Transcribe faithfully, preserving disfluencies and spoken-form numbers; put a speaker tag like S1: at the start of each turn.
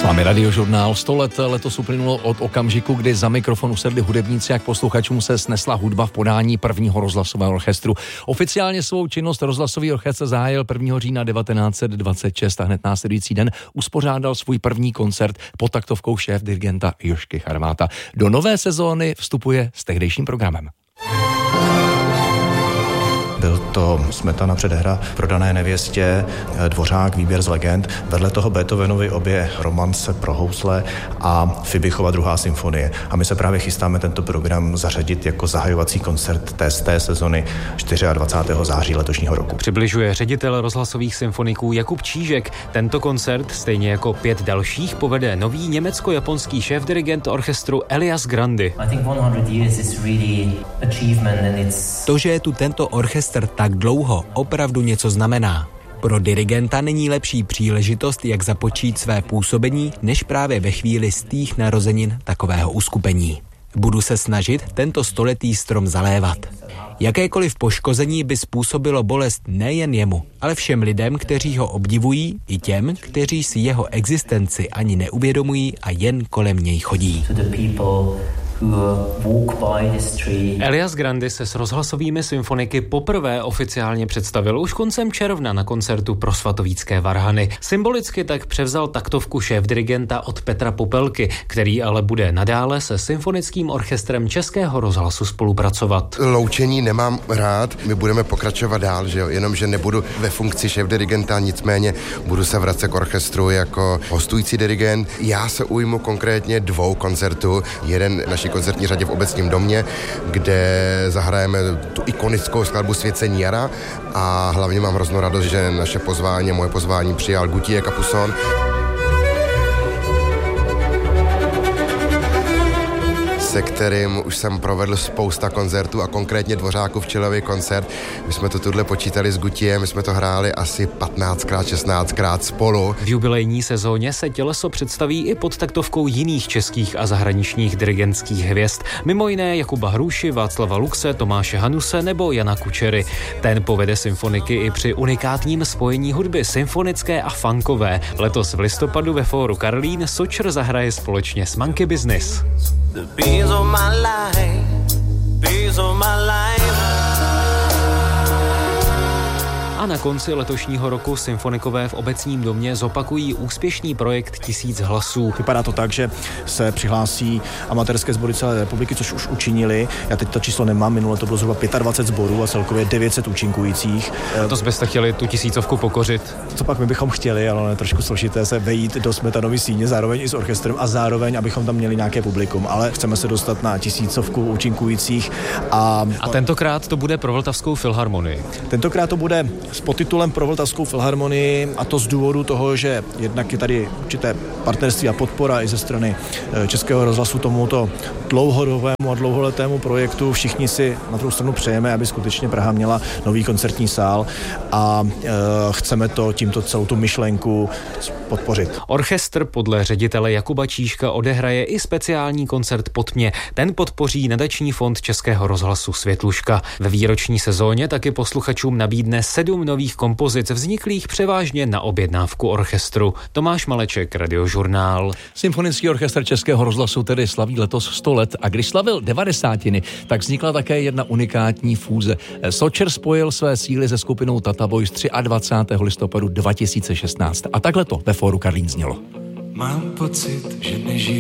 S1: S vámi Radiožurnál. sto let letos uplynulo od okamžiku, kdy za mikrofon usedli hudebníci, jak posluchačům se snesla hudba v podání prvního rozhlasového orchestru. Oficiálně svou činnost rozhlasový orchestr zahájil prvního října devatenáct set dvacet šest a hned následující den uspořádal svůj první koncert pod taktovkou šéf dirigenta Jožky Charváta. Do nové sezóny vstupuje s tehdejším programem.
S2: Byl to Smetana předehra Prodané nevěstě, Dvořák, Výběr z legend, vedle toho Beethovenovy obě romance pro housle a Fibichova druhá symfonie. A my se právě chystáme tento program zařadit jako zahajovací koncert té, té sezony dvacátého čtvrtého září letošního roku.
S3: Přibližuje ředitel rozhlasových symfoniků Jakub Čížek. Tento koncert, stejně jako pět dalších, povede nový německo-japonský šéfdirigent orchestru Elias Grandy.
S4: To, že je tu tento orchestr tak dlouho, opravdu něco znamená. Pro dirigenta není lepší příležitost, jak započít své působení, než právě ve chvíli stých narozenin takového uskupení. Budu se snažit tento stoletý strom zalévat. Jakékoliv poškození by způsobilo bolest nejen jemu, ale všem lidem, kteří ho obdivují, i těm, kteří si jeho existenci ani neuvědomují a jen kolem něj chodí.
S3: Elias Grandy se s rozhlasovými symfoniky poprvé oficiálně představil už koncem června na koncertu pro svatovícké varhany. Symbolicky tak převzal taktovku šéfdirigenta od Petra Popelky, který ale bude nadále se symfonickým orchestrem Českého rozhlasu spolupracovat.
S5: Loučení nemám rád, my budeme pokračovat dál, že jo? Jenomže nebudu ve funkci šéfdirigenta, nicméně budu se vracet k orchestru jako hostující dirigent. Já se ujmu konkrétně dvou koncertů, jeden naší koncertní řadě v Obecním domě, kde zahrajeme tu ikonickou skladbu Svěcení jara a hlavně mám hroznou radost, že naše pozvání, moje pozvání přijal Gutierre Capusson. Se kterým už jsem provedl spousta koncertů a konkrétně Dvořákův čelový koncert. My jsme to tuhle počítali s Gutierrem, my jsme to hráli asi patnáctkrát, šestnáctkrát spolu.
S3: V jubilejní sezóně se těleso představí i pod taktovkou jiných českých a zahraničních dirigentských hvězd, mimo jiné Jakuba Hruši, Václava Luxe, Tomáše Hanuse nebo Jana Kučery. Ten povede symfoniky i při unikátním spojení hudby symfonické a funkové. Letos v listopadu ve Fóru Karlín Sočr zahraje společně s Monkey Business.
S6: The bees of my life, bees of my life.
S3: A na konci letošního roku symfonikové v Obecním domě zopakují úspěšný projekt Tisíc hlasů.
S2: Vypadá to tak, že se přihlásí amatérské sbory celé republiky, což už učinili. Já teď to číslo nemám, minule to bylo zhruba dvacet pět sborů a celkově devět set účinkujících.
S3: To byste chtěli tu tisícovku pokořit?
S2: Co pak my bychom chtěli, ale je trošku složité se vejít do Smetanovy síně, zároveň i s orchestrem a zároveň, abychom tam měli nějaké publikum, ale chceme se dostat na tisícovku účinkujících. A,
S3: a tentokrát to bude pro Vltavskou filharmonii.
S2: Tentokrát to bude s podtitulem pro Vltavskou filharmonii, a to z důvodu toho, že jednak je tady určité partnerství a podpora i ze strany Českého rozhlasu tomuto dlouhodobému a dlouholetému projektu. Všichni si na druhou stranu přejeme, aby skutečně Praha měla nový koncertní sál a e, chceme to tímto celou tu myšlenku podpořit.
S3: Orchestr podle ředitele Jakuba Čížka odehraje i speciální koncert pod mě. Ten podpoří nadační fond Českého rozhlasu Světluška. Ve výroční sezóně taky posluchačům nabídne sedm nových kompozic vzniklých převážně na objednávku orchestru. Tomáš Maleček, Radiožurnál.
S1: Symfonický orchestr Českého rozhlasu tedy slaví letos sto let a když slavil devadesátiny, tak vznikla také jedna unikátní fúze. Sočer spojil své síly se skupinou Tata Boys dvacátého třetího listopadu dva tisíce šestnáct a takhle to ve Fóru Karlín znělo.
S6: Mám pocit, že nežiju.